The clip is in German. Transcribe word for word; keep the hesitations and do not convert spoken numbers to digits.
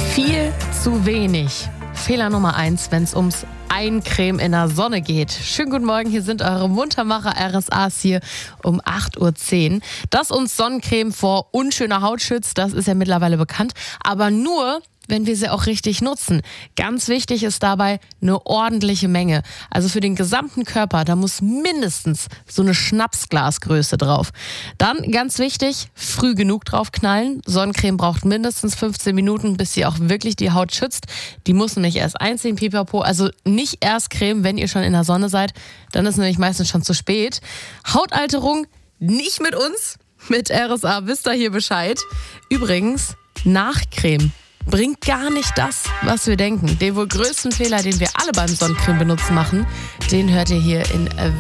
Viel zu wenig. Fehler Nummer eins, wenn es ums Eincremen in der Sonne geht. Schönen guten Morgen, hier sind eure Muntermacher R S As hier um acht Uhr zehn. Dass uns Sonnencreme vor unschöner Haut schützt, das ist ja mittlerweile bekannt. Aber nur, wenn wir sie auch richtig nutzen. Ganz wichtig ist dabei eine ordentliche Menge. Also für den gesamten Körper, da muss mindestens so eine Schnapsglasgröße drauf. Dann ganz wichtig, früh genug drauf knallen. Sonnencreme braucht mindestens fünfzehn Minuten, bis sie auch wirklich die Haut schützt. Die muss nämlich erst einziehen, pipapo. Also nicht erst cremen, wenn ihr schon in der Sonne seid. Dann ist nämlich meistens schon zu spät. Hautalterung nicht mit uns. Mit R S A wisst ihr hier Bescheid. Übrigens, Nachcreme bringt gar nicht das, was wir denken. Den wohl größten Fehler, den wir alle beim Sonnencreme benutzen machen, den hört ihr hier in